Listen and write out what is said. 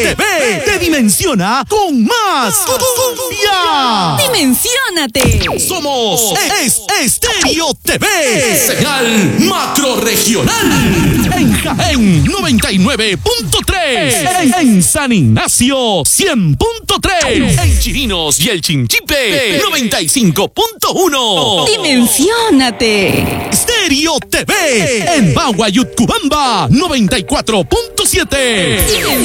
TV te dimensiona con más cumbia. ¡Dimensiónate! Somos Estéreo TV, señal macro regional. En Jaén 99.3, en San Ignacio 100.3, en Chirinos y el Chinchipe 95.1. ¡Dimensiónate! Estéreo TV en Bagua Yutcubamba 94.7.